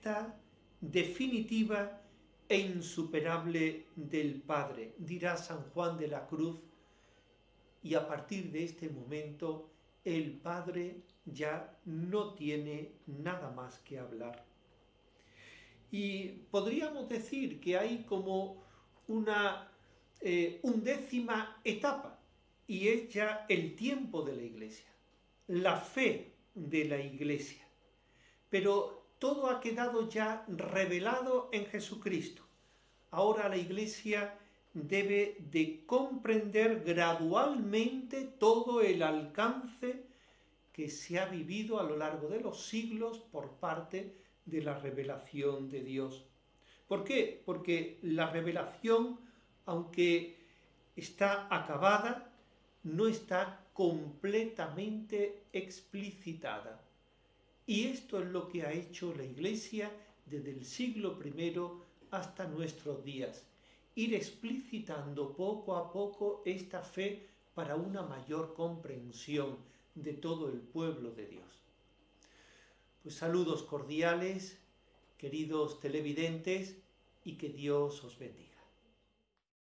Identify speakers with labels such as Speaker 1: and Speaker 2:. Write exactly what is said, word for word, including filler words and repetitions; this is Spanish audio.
Speaker 1: perfecta, definitiva e insuperable del Padre, dirá San Juan de la Cruz, y a partir de este momento el Padre ya no tiene nada más que hablar. Y podríamos decir que hay como una eh, undécima etapa, y es ya el tiempo de la Iglesia, la fe de la Iglesia. Pero todo ha quedado ya revelado en Jesucristo. Ahora la Iglesia debe de comprender gradualmente todo el alcance que se ha vivido a lo largo de los siglos por parte de la revelación de Dios. ¿Por qué? Porque la revelación, aunque está acabada, no está completamente explicitada. Y esto es lo que ha hecho la Iglesia desde el siglo primero hasta nuestros días, ir explicitando poco a poco esta fe para una mayor comprensión de todo el pueblo de Dios. Pues saludos cordiales, queridos televidentes, y que Dios os bendiga.